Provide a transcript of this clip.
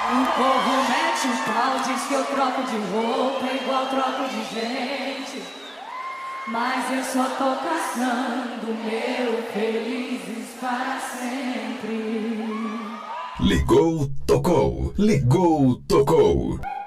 O povo mete o pau, diz que eu troco de roupa igual troco de gente. Mas eu só tô caçando meu felizes para sempre. Ligou, tocou. Ligou, tocou.